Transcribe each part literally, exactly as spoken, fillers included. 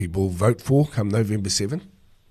People vote for come November seventh?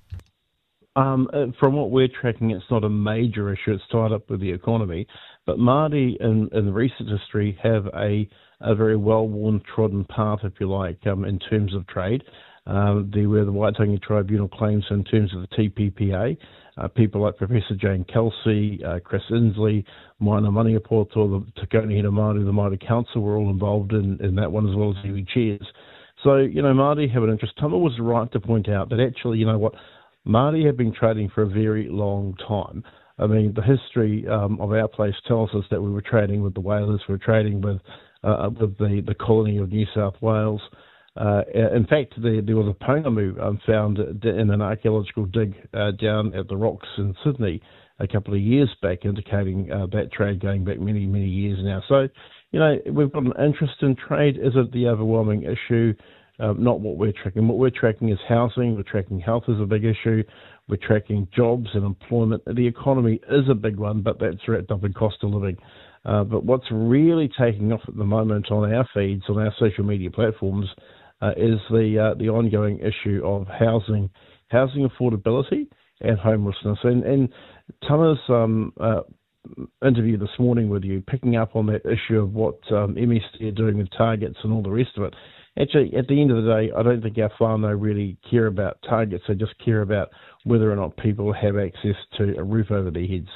Um, uh, from what we're tracking, it's not a major issue. It's tied up with the economy. But Māori, in, in recent history, have a, a very well-worn, trodden path, if you like, um, in terms of trade. Um, the, where the Waitangi Tribunal claims in terms of the T P P A, uh, people like Professor Jane Kelsey, uh, Chris Inslee, Moana Maniapoto, the Te Kaunihina Māori, the Māori Council were all involved in, in that one, as well as Iwi Chairs. So, you know, Māori have an interest. Tama was right to point out that actually, you know what, Māori have been trading for a very long time. I mean, the history um, of our place tells us that we were trading with the whalers, we were trading with uh, with the, the colony of New South Wales. Uh, in fact, there, there was a pongamu um, found in an archaeological dig uh, down at the rocks in Sydney a couple of years back, indicating uh, that trade going back many, many years now. So, you know, we've got an interest in trade. Is it the overwhelming issue? Um, not what we're tracking. What we're tracking is housing. We're tracking health as a big issue. We're tracking jobs and employment. The economy is a big one, but that's wrapped up in cost of living. Uh, but what's really taking off at the moment on our feeds, on our social media platforms, uh, is the uh, the ongoing issue of housing, housing affordability and homelessness. And, and Tama's um, uh, interview this morning with you, picking up on that issue of what um, M S T are doing with targets and all the rest of it. Actually, at the end of the day, I don't think our whānau really care about targets. They just care about whether or not people have access to a roof over their heads.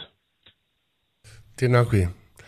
Tēnā koe.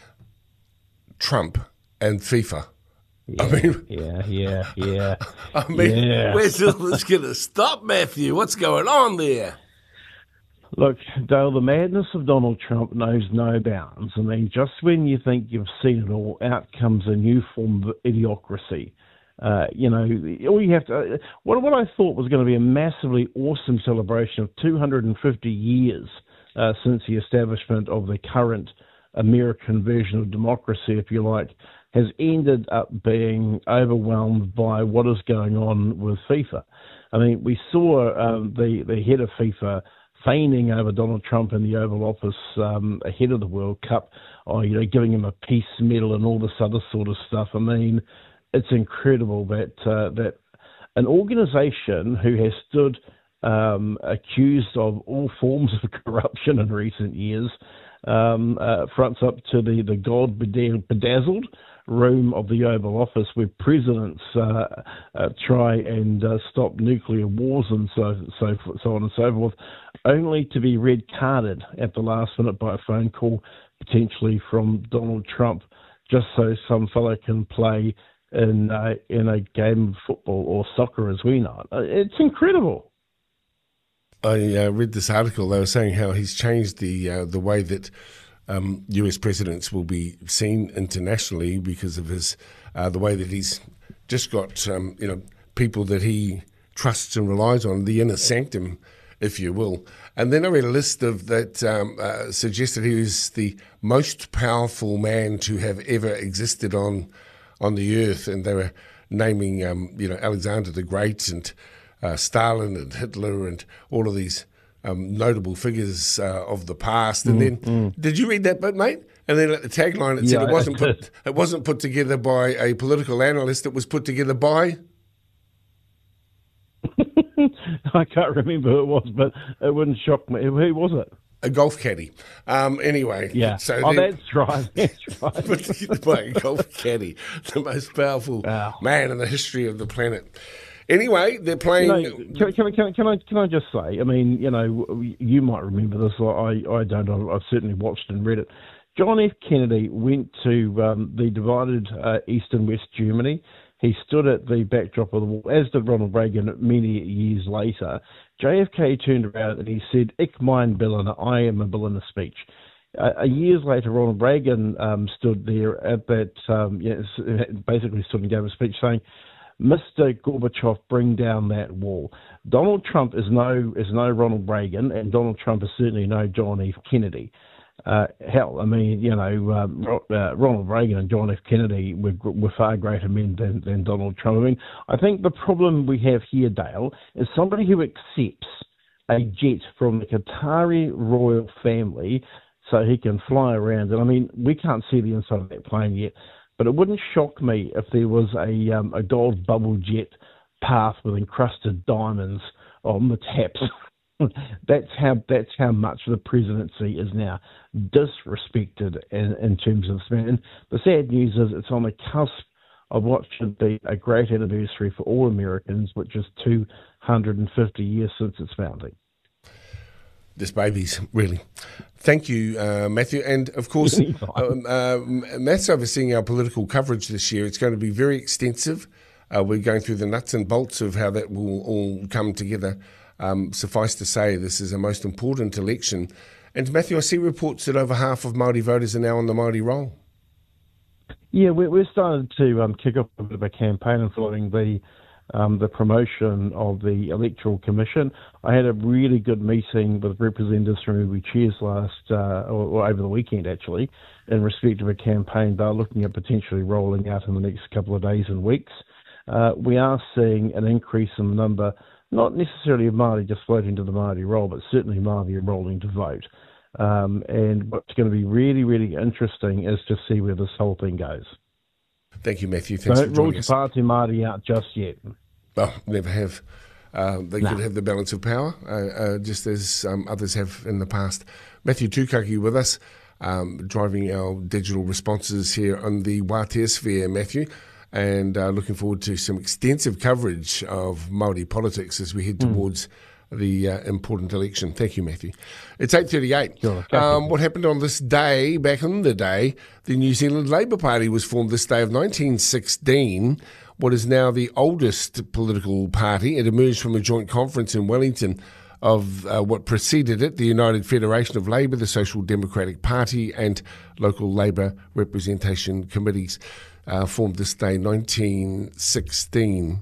Trump and FIFA. Yeah, I mean, yeah, yeah, yeah. I mean, yeah. where's all this going to stop, Matthew? What's going on there? Look, Dale, the madness of Donald Trump knows no bounds. I mean, just when you think you've seen it all, out comes a new form of idiocracy. Uh, you know, all you have to. Uh, what what I thought was going to be a massively awesome celebration of two hundred fifty years uh, since the establishment of the current American version of democracy, if you like, has ended up being overwhelmed by what is going on with FIFA. I mean, we saw um, the the head of FIFA feigning over Donald Trump in the Oval Office um, ahead of the World Cup, or you know, giving him a peace medal and all this other sort of stuff. I mean, it's incredible that uh, that an organisation who has stood um, accused of all forms of corruption in recent years um, uh, fronts up to the, the God bedazzled room of the Oval Office, where presidents uh, uh, try and uh, stop nuclear wars and so so so on and so forth, only to be red carded at the last minute by a phone call, potentially from Donald Trump, just so some fellow can play in uh, in a game of football or soccer as we know it. It's incredible. I uh, read this article. They were saying how he's changed the uh, the way that um, U S presidents will be seen internationally because of his uh, the way that he's just got um, you know people that he trusts and relies on, the inner sanctum, if you will. And then I read a list of that um, uh, suggested he was the most powerful man to have ever existed on on the earth, and they were naming um, you know Alexander the Great and uh, Stalin and Hitler and all of these um, notable figures uh, of the past. And mm, then, mm. did you read that bit, mate? And then at the tagline, it yeah, said it wasn't put, it wasn't put together by a political analyst; it was put together by. I can't remember who it was, but it wouldn't shock me. Who was it? A golf caddy. Um, anyway. Yeah. So oh, then, that's right. That's right. Put together by a golf caddy, the most powerful wow. man in the history of the planet. Anyway, they're playing. You know, can, can, can, can I can I just say? I mean, you know, you might remember this. I I don't. I've certainly watched and read it. John F. Kennedy went to um, the divided uh, East and West Germany. He stood at the backdrop of the wall, as did Ronald Reagan many years later. J F K turned around and he said, "Ich mein Berliner, I am a Berliner speech." Uh, years later, Ronald Reagan um, stood there at that, um, yes, basically stood and gave a speech saying, "Mister Gorbachev, bring down that wall." Donald Trump is no is no Ronald Reagan, and Donald Trump is certainly no John F. Kennedy. Uh, hell, I mean, you know, um, uh, Ronald Reagan and John F. Kennedy were, were far greater men than, than Donald Trump. I mean, I think the problem we have here, Dale, is somebody who accepts a jet from the Qatari royal family so he can fly around. And I mean, we can't see the inside of that plane yet, but it wouldn't shock me if there was a um, a gold bubble jet path with encrusted diamonds on the taps. That's how that's how much the presidency is now disrespected in, in terms of this man. And the sad news is it's on the cusp of what should be a great anniversary for all Americans, which is two hundred fifty years since its founding. This babies, really. Thank you, uh, Matthew. And, of course, um, uh, Matt's overseeing our political coverage this year. It's going to be very extensive. Uh, we're going through the nuts and bolts of how that will all come together. Um, suffice to say, this is a most important election. And, Matthew, I see reports that over half of Māori voters are now on the Māori roll. Yeah, we, we're starting to um, kick off a bit of a campaign following the um, the promotion of the Electoral Commission. I had a really good meeting with representatives from Iwi Chairs last, uh, or, or over the weekend actually, in respect of a campaign they're looking at potentially rolling out in the next couple of days and weeks. Uh, we are seeing an increase in the number, not necessarily of Māori just voting to the Māori roll, but certainly Māori rolling to vote. Um, and what's going to be really, really interesting is to see where this whole thing goes. Thank you, Matthew. Thanks Don't for joining us. Don't rule Te Pāti Māori out just yet. Well, never have. Uh, they nah. could have the balance of power, uh, uh, just as um, others have in the past. Matthew Tukaki with us, um, driving our digital responses here on the Wātea Sphere, Matthew, and uh, looking forward to some extensive coverage of Māori politics as we head mm. towards the uh, important election. Thank you, Matthew. It's eight thirty-eight. Sure. Um, what happened on this day, back in the day, the New Zealand Labour Party was formed this day of nineteen sixteen, what is now the oldest political party. It emerged from a joint conference in Wellington of uh, what preceded it, the United Federation of Labour, the Social Democratic Party, and local Labour representation committees uh, formed this day, nineteen sixteen.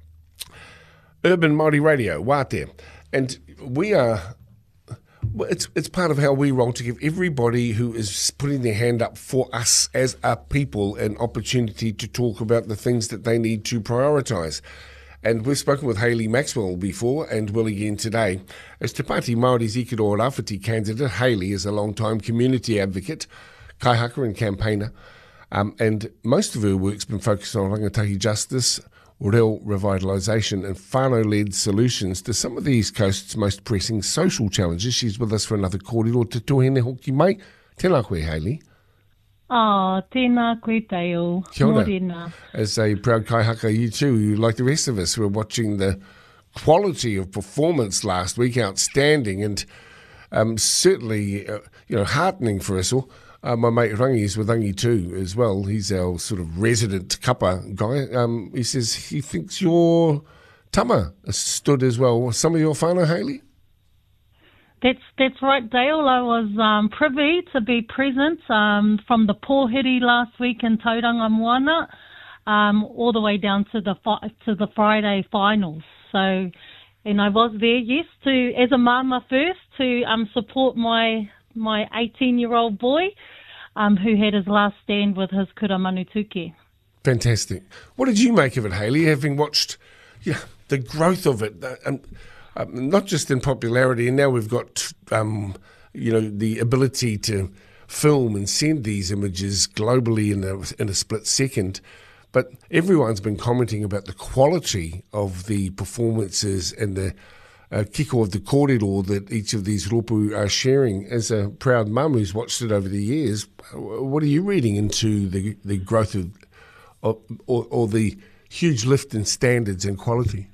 Urban Māori Radio, Wātea. And we are, it's it's part of how we roll to give everybody who is putting their hand up for us as a people an opportunity to talk about the things that they need to prioritise. And we've spoken with Hayley Maxwell before and will again today. As Te Pāti Māori's Ikaro Rāwhiti candidate, Hayley is a long-time community advocate, kaihaka and campaigner, um, and most of her work's been focused on rangatahi justice, reo revitalisation and whānau-led solutions to some of the East Coast's most pressing social challenges. She's with us for another kōrero te tohene hoki mai. Tēnā koe, Hayley. Oh, tēnā koe, Dale. Kia ora. Morena. As a proud kaihaka, you too, you, like the rest of us, were watching the quality of performance last week, outstanding, and um, certainly uh, you know, heartening for us all. Uh, my mate Rangi is with Rangi too as well. He's our sort of resident kapa guy. Um, he says he thinks your tama stood as well. Some of your whānau, Hayley? That's that's right, Dale. I was um, privy to be present um, from the pōhiri last week in Tauranga Moana um, all the way down to the fi- to the Friday finals. So, and I was there, yes, to as a mama first to um, support my my eighteen-year-old boy um, who had his last stand with his kura manutuke. Fantastic. What did you make of it, Hayley, having watched yeah, the growth of it, uh, um, um, not just in popularity, and now we've got um, you know the ability to film and send these images globally in a, in a split second, but everyone's been commenting about the quality of the performances and the Uh, kiko of the kōrero that each of these ropu are sharing. As a proud mum who's watched it over the years, what are you reading into the the growth of, of or, or the huge lift in standards and quality?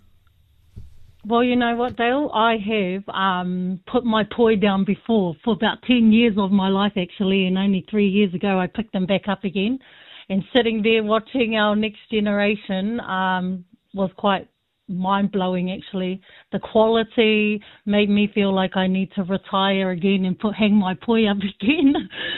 Well, you know what, Dale? I have um, put my poi down before for about ten years of my life, actually, and only three years ago I picked them back up again. And sitting there watching our next generation um, was quite mind-blowing, actually. The quality made me feel like I need to retire again and put hang my poi up again.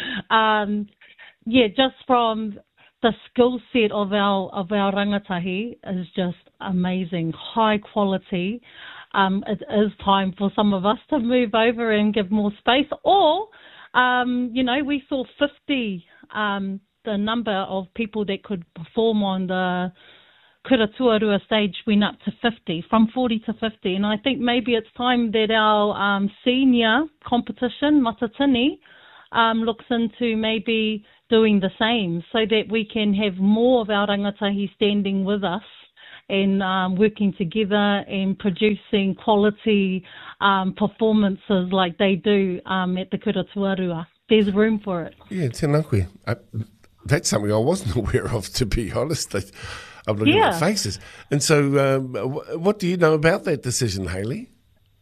um, yeah, just from the skill set of our of our rangatahi is just amazing, high quality. Um, it is time for some of us to move over and give more space. Or, um, you know, we saw fifty, um, the number of people that could perform on the Kura Tuarua stage went up to fifty, from forty to fifty. And I think maybe it's time that our um, senior competition, Matatini, um, looks into maybe doing the same so that we can have more of our rangatahi standing with us and um, working together and producing quality um, performances like they do um, at the Kura Tuarua. There's room for it. Yeah, tēnā koe. Uh, that's something I wasn't aware of, to be honest. I, I'm looking Yeah. at faces. And so um, what do you know about that decision, Hayley?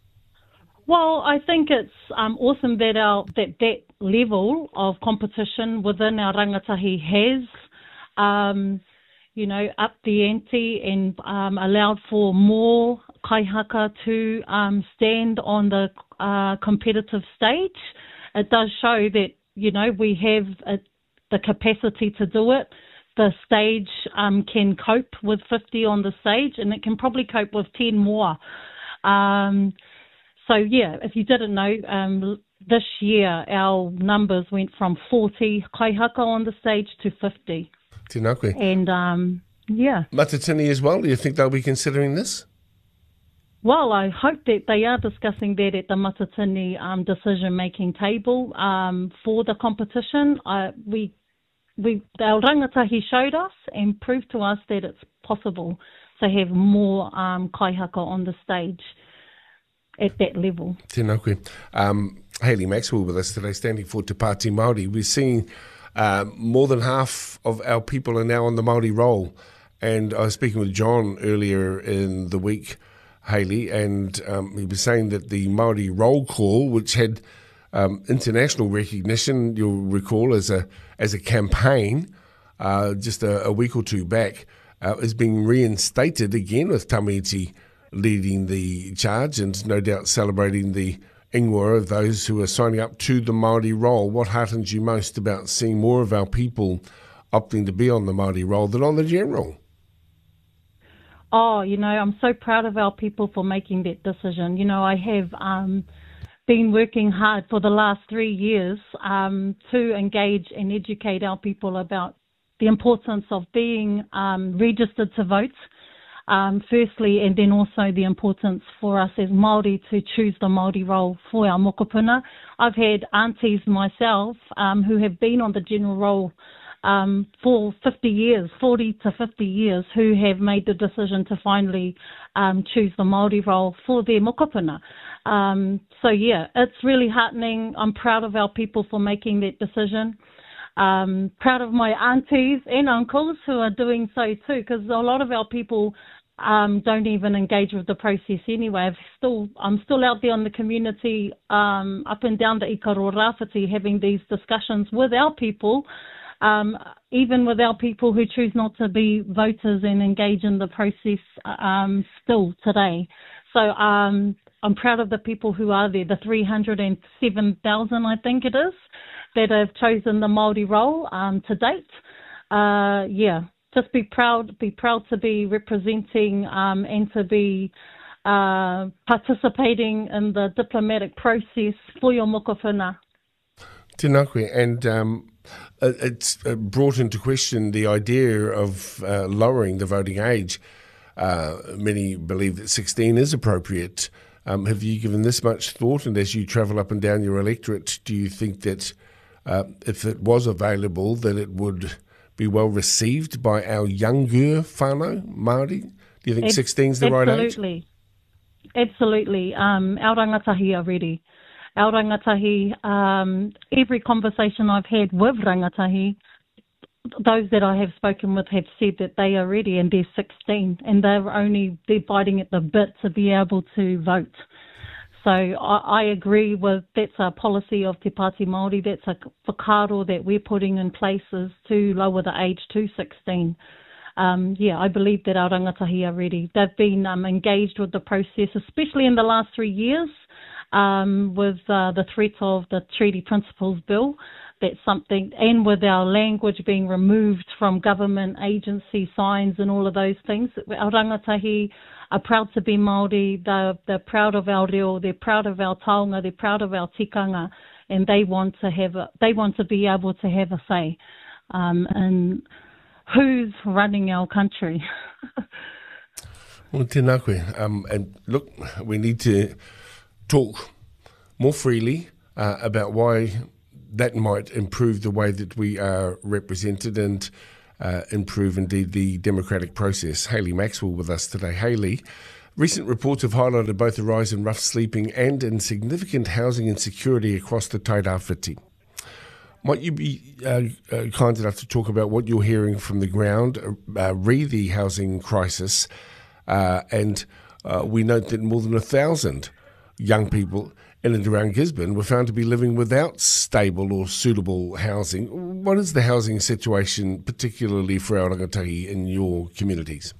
Well, I think it's um, awesome that our that that level of competition within our rangatahi has, um, you know, upped the ante and um, allowed for more kaihaka to um, stand on the uh, competitive stage. It does show that, you know, we have a, the capacity to do it. The stage um, can cope with fifty on the stage, and it can probably cope with ten more. Um, so, yeah, if you didn't know, um, this year our numbers went from forty kaihaka on the stage to fifty. Tēnā koe. And, um, yeah. Matatini as well, do you think they'll be considering this? Well, I hope that they are discussing that at the Matatini um, decision-making table um, for the competition. Uh, we, we, our rangatahi showed us and proved to us that it's possible to have more um, kaihaka on the stage at that level. Tēnā koe. Um, Hayley Maxwell with us today, standing for Te Pāti Māori. We're seeing uh, more than half of our people are now on the Māori roll. And I was speaking with John earlier in the week, Hayley, and um, he was saying that the Māori roll call, which had um, international recognition, you'll recall, as a as a campaign uh, just a, a week or two back, uh, is being reinstated again with Tamaiti leading the charge and no doubt celebrating the ingoa of those who are signing up to the Māori roll. What heartens you most about seeing more of our people opting to be on the Māori roll than on the general? Oh, you know, I'm so proud of our people for making that decision. You know, I have um, been working hard for the last three years um, to engage and educate our people about the importance of being um, registered to vote, um, firstly, and then also the importance for us as Māori to choose the Māori roll for our mokopuna. I've had aunties myself um, who have been on the general roll Um, for fifty years, forty to fifty years, who have made the decision to finally um, choose the Māori role for their mokopuna. Um, so yeah, it's really heartening. I'm proud of our people for making that decision. Um, proud of my aunties and uncles who are doing so too, because a lot of our people um, don't even engage with the process anyway. I've still, I'm still out there in the community, um, up and down the Ikaro Rāwhiti, having these discussions with our people. Um, even with our people who choose not to be voters and engage in the process um, still today. So um, I'm proud of the people who are there, the three hundred seven thousand I think it is, that have chosen the Māori role um, to date. Uh, yeah, just be proud, be proud to be representing um, and to be uh, participating in the diplomatic process for your mokopuna. Tēnā koe. And um, it's brought into question the idea of uh, lowering the voting age. Uh, many believe that sixteen is appropriate. Um, have you given this much thought? And as you travel up and down your electorate, do you think that uh, if it was available, that it would be well received by our younger whānau, Māori? Do you think sixteen is the right age? Absolutely. Absolutely. Um, our rangatahi are ready. Our rangatahi, um, every conversation I've had with rangatahi, those that I have spoken with have said that they are ready and they're sixteen and they're only, they're biting at the bit to be able to vote. So I, I agree with, that's a policy of Te Pāti Māori, that's a whakaaro that we're putting in places to lower the age to sixteen. Um, yeah, I believe that our rangatahi are ready. They've been um, engaged with the process, especially in the last three years. Um, with uh, the threat of the Treaty Principles Bill, that's something, and with our language being removed from government agency signs and all of those things, our rangatahi are proud to be Māori, they're, they're proud of our reo, they're proud of our taonga, they're proud of our tikanga, and they want to have a, they want to be able to have a say um, in who's running our country. Well, tēnā koe. Um, and look, we need to talk more freely uh, about why that might improve the way that we are represented. And uh, improve, indeed, the democratic process. Hayley Maxwell with us today. Hayley, recent reports have highlighted both the rise in rough sleeping and in significant housing insecurity across the Tairāwhiti. Might you be uh, uh, kind enough to talk about what you're hearing from the ground uh, re the housing crisis? Uh, and uh, we note that more than a thousand young people in and around Gisborne were found to be living without stable or suitable housing. What is the housing situation, particularly for our rangatahi in your communities?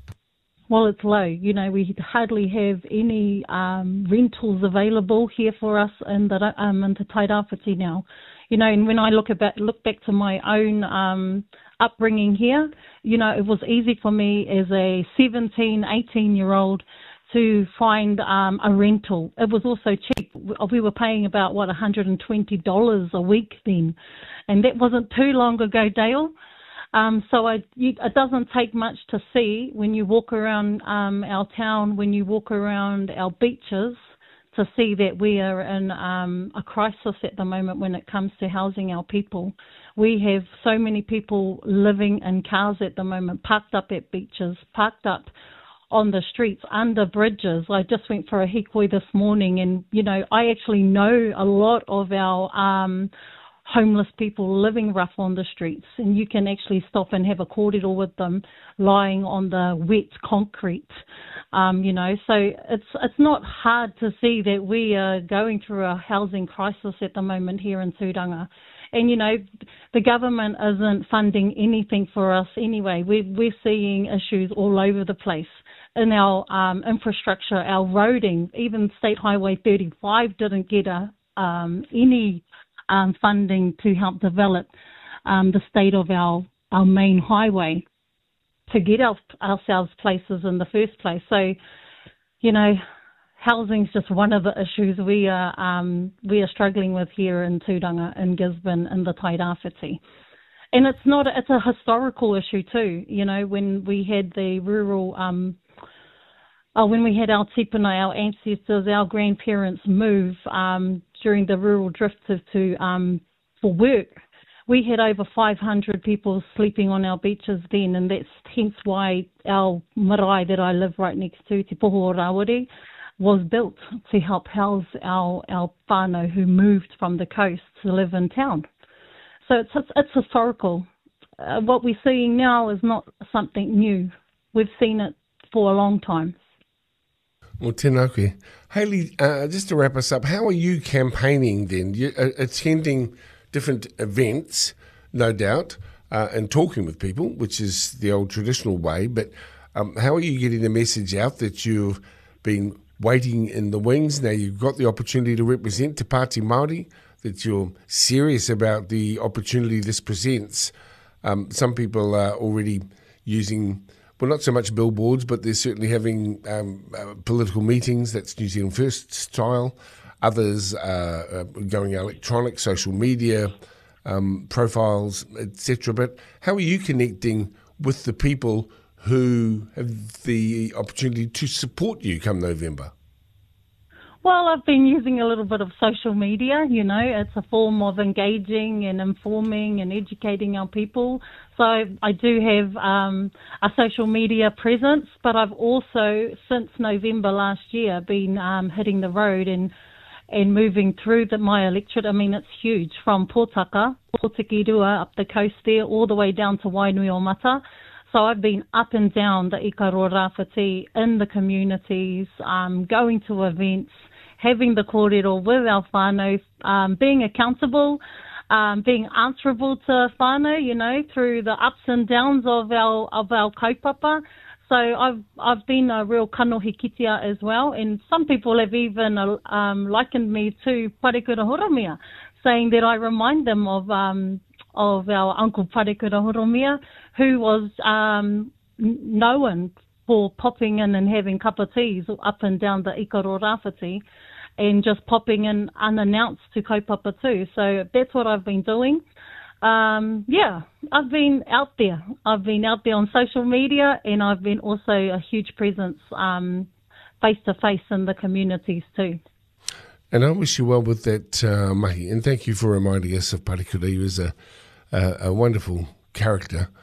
Well, it's low. You know, we hardly have any um, rentals available here for us in the um, in the Tairāwhiti now. You know, and when I look about look back to my own um, upbringing here, you know, it was easy for me as a seventeen, eighteen-year-old to find um, a rental. It was also cheap. We were paying about, what, one hundred twenty dollars a week then. And that wasn't too long ago, Dale. Um, so I, you, it doesn't take much to see when you walk around um, our town, when you walk around our beaches, to see that we are in um, a crisis at the moment when it comes to housing our people. We have so many people living in cars at the moment, parked up at beaches, parked up on the streets, under bridges. I just went for a hikoi this morning, and, you know, I actually know a lot of our um, homeless people living rough on the streets, and you can actually stop and have a kōrero with them lying on the wet concrete. Um, you know, so it's it's not hard to see that we are going through a housing crisis at the moment here in Tūranga. And, you know, the government isn't funding anything for us anyway. We're, we're seeing issues all over the place in our um, infrastructure, our roading. Even State Highway thirty-five didn't get a, um, any um, funding to help develop um, the state of our, our main highway to get our, ourselves places in the first place. So, you know, housing's just one of the issues we are um, we are struggling with here in Tūranga, in Gisborne, in the Tairāwhiti. And it's not, it's a historical issue too. You know, when we had the rural, um, uh, when we had our tipuna, our ancestors, our grandparents move um, during the rural drift to, to um, for work, we had over five hundred people sleeping on our beaches then, and that's hence why our marae that I live right next to, Te Poho o Rawiri, was built to help house our, our whānau who moved from the coast to live in town. So it's, it's, it's historical. Uh, what we're seeing now is not something new. We've seen it for a long time. Well, tēnā koe. Hayley, uh, just to wrap us up, how are you campaigning then? You, uh, attending different events, no doubt, uh, and talking with people, which is the old traditional way, but um, how are you getting the message out that you've been waiting in the wings, now you've got the opportunity to represent Te Pāti Māori, that you're serious about the opportunity this presents? Um, some people are already using, well, not so much billboards, but they're certainly having um, uh, political meetings. That's New Zealand First style. Others are uh, going electronic, social media, um, profiles, et cetera. But how are you connecting with the people who have the opportunity to support you come November? Well, I've been using a little bit of social media, you know. It's a form of engaging and informing and educating our people. So I do have um, a social media presence, but I've also, since November last year, been um, hitting the road and and moving through the, my electorate. I mean, it's huge, from Pōtaka, Pōtikirua, up the coast there, all the way down to Wainui-o-Mata. So I've been up and down the Ikaro Rāwhiti, in the communities, um, going to events, having the kōrero with our whānau, um, being accountable, um, being answerable to whānau, you know, through the ups and downs of our of our kaupapa. So I've I've been a real kanohi kitea as well, and some people have even uh, um, likened me to Parekura Horomia, saying that I remind them of um, of our uncle Parekura Horomia, who was um, known for popping in and having cup of teas up and down the Ikaro Rāwhiti, and just popping in unannounced to kaupapa too. So that's what I've been doing. Um, yeah, I've been out there. I've been out there on social media, and I've been also a huge presence um, face-to-face in the communities too. And I wish you well with that, uh, mahi. And thank you for reminding us of Parekura. He was a, a, a wonderful character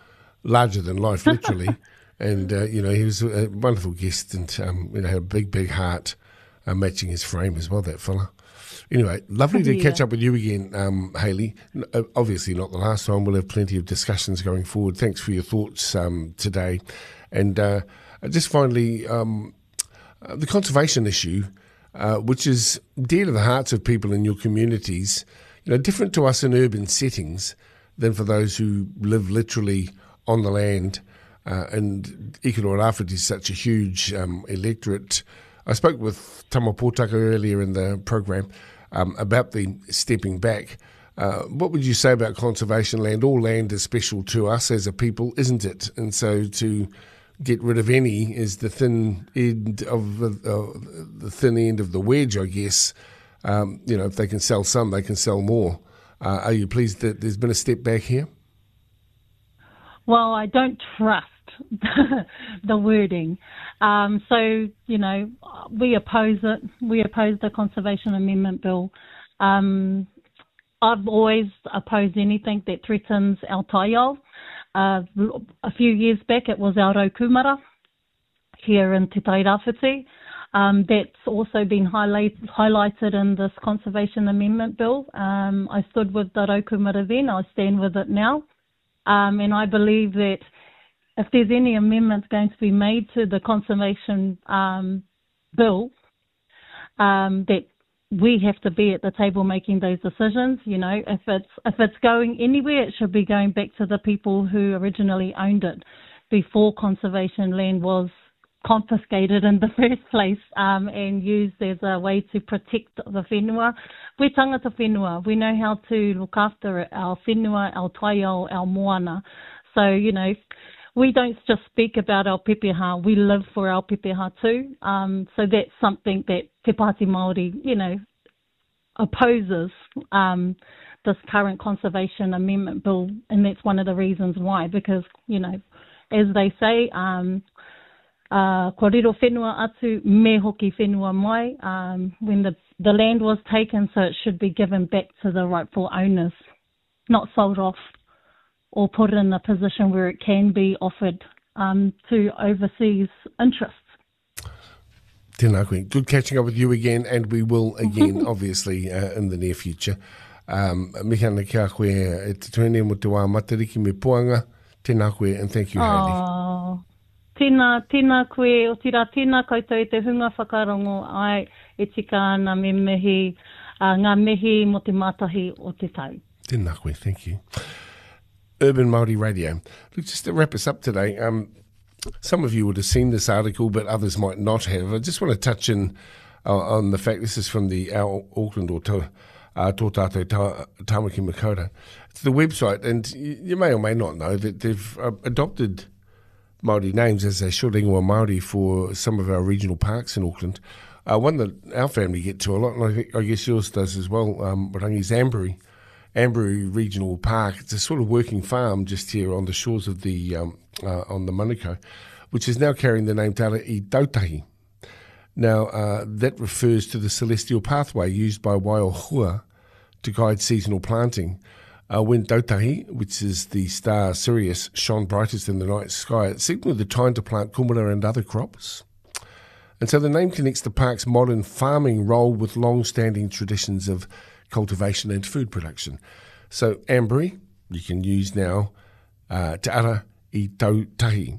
larger than life, literally. And, uh, you know, he was a wonderful guest and, um, you know, had a big, big heart uh, matching his frame as well, that fella. Anyway, lovely to yeah. catch up with you again, um, Hayley. Uh, obviously not the last time. We'll have plenty of discussions going forward. Thanks for your thoughts um, today. And uh, just finally, um, uh, the conservation issue, uh, which is dear to the hearts of people in your communities, you know, different to us in urban settings than for those who live literally on the land. Uh, and Ikaroa-Rāwhiti is such a huge um, electorate. I spoke with Tama Pōtaka earlier in the program um, about the stepping back. Uh, what would you say about conservation land? All land is special to us as a people, isn't it? And so to get rid of any is the thin end of the, uh, the thin end of the wedge, I guess. Um, you know, if they can sell some, they can sell more. Uh, are you pleased that there's been a step back here? Well, I don't trust the wording. Um, so, you know, we oppose it. We oppose the Conservation Amendment Bill. Um, I've always opposed anything that threatens our taiao. Uh, a few years back, it was our raukumara here in Te Tairāwhiti. Um, that's also been highlight, highlighted in this Conservation Amendment Bill. Um, I stood with the raukumara then. I stand with it now. Um, and I believe that if there's any amendments going to be made to the conservation um, bill, um, that we have to be at the table making those decisions. You know, if it's if it's going anywhere, it should be going back to the people who originally owned it before conservation land was confiscated in the first place um, and used as a way to protect the whenua. We're tangata whenua. We know how to look after our whenua, our taiao, our moana. So, you know, we don't just speak about our pepeha, we live for our pepeha too. Um, so that's something that Te Pāti Māori, you know, opposes um, this current Conservation Amendment Bill, and that's one of the reasons why, because, you know, as they say, um, uh, ko riro whenua atu, me hoki whenua mai, um, when the, the land was taken, so it should be given back to the rightful owners, not sold off or put in a position where it can be offered um, to overseas interests. Tēnā koe. Good catching up with you again, and we will again, obviously, uh, in the near future. Um, Mihana kia koe e te tuene mo te wā matariki me puanga. Tēnā koe, and thank you, Hayley. Oh, tēnā, tēnā koe, o tira tēnā koutou e te hunga whakarongo ai e tika ana me mihi, uh, ngā mihi mo te mātahi o te tau. Tēnā koe, thank you. Urban Māori Radio. Look, just to wrap us up today, um, some of you would have seen this article, but others might not have. I just want to touch in uh, on the fact this is from the our Auckland or Tō uh, Tātou ta, Tamaki Makaurau. It's the website, and you, you may or may not know that they've uh, adopted Māori names, as they should, ingoa Māori, for some of our regional parks in Auckland. Uh, one that our family get to a lot, and I, think, I guess yours does as well, um, Rangi's Ambury. Ambury Regional Park. It's a sort of working farm just here on the shores of the um, uh, on the Manukau, which is now carrying the name Tara I Tautahi. Now uh, that refers to the celestial pathway used by Waiohua to guide seasonal planting. Uh, when Tautahi, which is the star Sirius, shone brightest in the night sky, it signalled the time to plant kumara and other crops. And so the name connects the park's modern farming role with long-standing traditions of cultivation and food production. So Ambury, you can use now uh, Te Ara I Tautahi.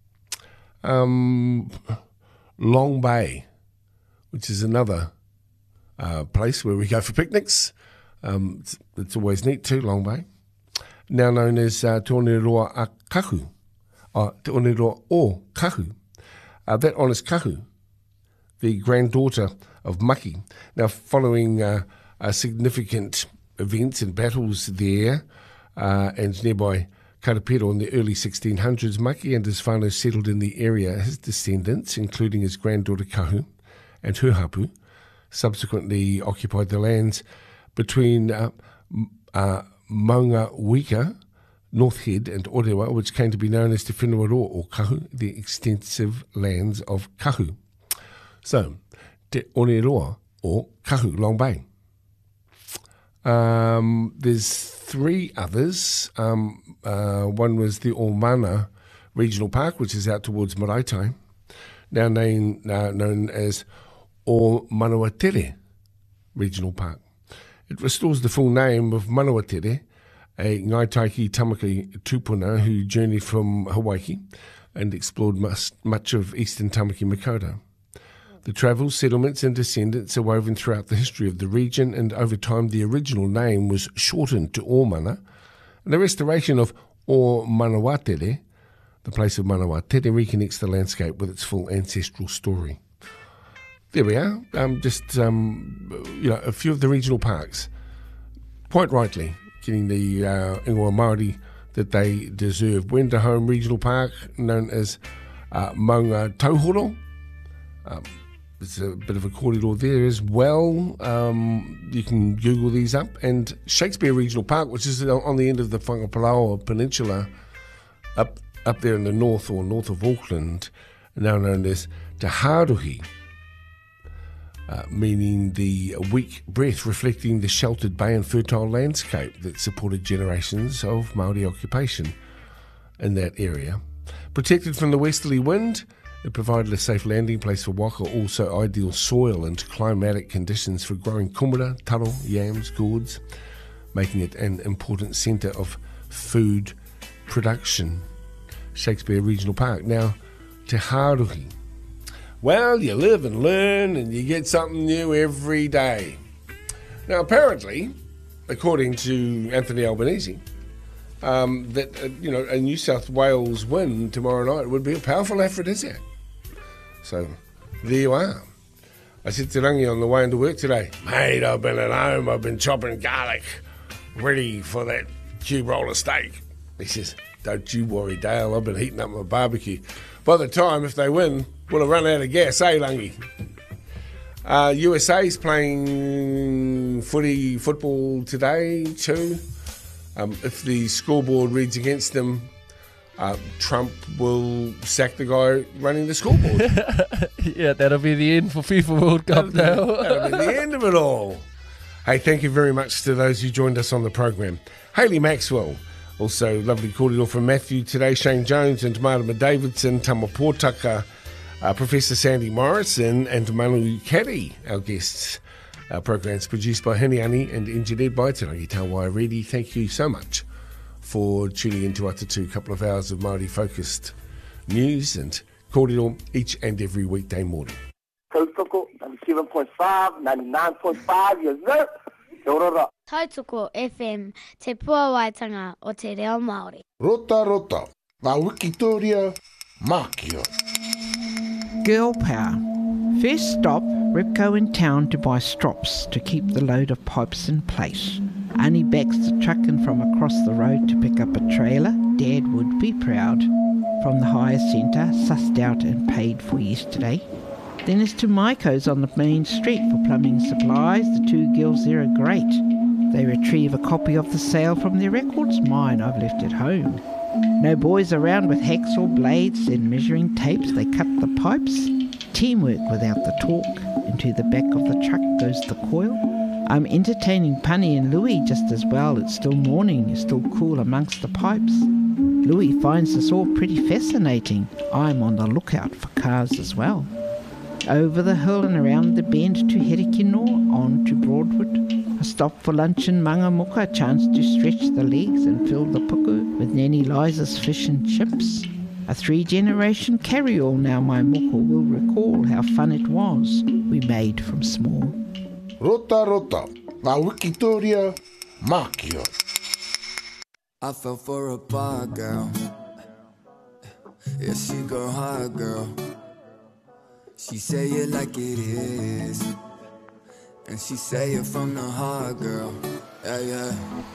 Um, Long Bay, which is another uh, place where we go for picnics. Um, it's, it's always neat too, Long Bay. Now known as uh, Te Oneroa a Kahu, uh, Te Oneroa o Kahu. Uh, that honours Kahu, the granddaughter of Maki. Now following uh, Uh, significant events and battles there uh, and nearby Karapiro in the early sixteen hundreds, Maki and his whānau settled in the area. His descendants, including his granddaughter Kahu and her hapu, subsequently occupied the lands between uh, uh, Maunga Wika, North Head and Orewa, which came to be known as Te Whenua-roa or Kahu, the extensive lands of Kahu. So, Te Oneroa or Kahu, Long Bay. Um, there's three others. Um, uh, one was the Omana Regional Park, which is out towards Maraetai, now named, uh, known as O Manawatiri Regional Park. It restores the full name of Manawatiri, a Ngāi Taiki Tamaki tupuna who journeyed from Hawaii and explored much, much of eastern Tamaki Makaurau. The travels, settlements and descendants are woven throughout the history of the region, and over time the original name was shortened to Omana, and the restoration of O Manawatiri, the place of Manawatiri, reconnects the landscape with its full ancestral story. There we are, um, just um, you know, a few of the regional parks, quite rightly, getting the uh, ingoa Māori that they deserve. Wendahome Regional Park, known as uh, Maunga Tauhoro. Um, there's a bit of a corridor there as well. Um, you can Google these up. And Shakespeare Regional Park, which is on the end of the Whangaparaoa Peninsula, up up there in the north or north of Auckland, now known as Te Haruhi. Uh, meaning the weak breath, reflecting the sheltered bay and fertile landscape that supported generations of Māori occupation in that area. Protected from the westerly wind, it provided a safe landing place for waka, also ideal soil and climatic conditions for growing kumara, taro, yams, gourds, making it an important centre of food production. Shakespeare Regional Park. Now, Te Haruhi. Well, you live and learn and you get something new every day. Now, apparently, according to Anthony Albanese, um, that, uh, you know, a New South Wales win tomorrow night would be a powerful aphrodisiac. So, there you are. I said to Rangi on the way into work today, mate, I've been at home, I've been chopping garlic, ready for that cube roller steak. He says, don't you worry, Dale, I've been heating up my barbecue. By the time, if they win, we'll have run out of gas, eh, Langi? Uh, U S A's playing footy football today too. Um, if the scoreboard reads against them, uh, Trump will sack the guy running the scoreboard. Yeah, that'll be the end for FIFA World Cup now. That'll be the end of it all. Hey, thank you very much to those who joined us on the program. Hayley Maxwell. Also, lovely cordial from Matthew today, Shane Jones and Marama Davidson, Tama Pōtaka, uh, Professor Sandy Morrison and Manu Caddy, our guests. Our program's produced by Hiniani and engineered by Te Rangi Tawai Redi. Thank you so much for tuning into us to a couple of hours of Māori focused news and cordial each and every weekday morning. Tautoko, ninety-seven point five, ninety-nine point five, yes sir. Tautoko F M, te puawaitanga o te reo Māori. Rota rota, ngā wikitoria, mākia. Girl power. First stop, Repco in town to buy strops to keep the load of pipes in place. Annie backs the truck in from across the road to pick up a trailer. Dad would be proud. From the hire centre, sussed out and paid for yesterday. Then it's to Maiko's on the main street for plumbing supplies. The two girls there are great. They retrieve a copy of the sale from their records. Mine, I've left at home. No boys around with hacksaw blades and measuring tapes. They cut the pipes. Teamwork without the talk. Into the back of the truck goes the coil. I'm entertaining Punny and Louis just as well. It's still morning. It's still cool amongst the pipes. Louis finds this all pretty fascinating. I'm on the lookout for cars as well. Over the hill and around the bend to Herikino, on to Broadwood. A stop for lunch in Mangamuka, a chance to stretch the legs and fill the puku with Nanny Liza's fish and chips. A three-generation carry-all now my moko will recall how fun it was we made from small. Rota rota, ngā wikitoria, mākia. I fell for a bar girl. Yeah, she go hard, girl. She say it like it is, and she say it from the heart, girl. Yeah, yeah.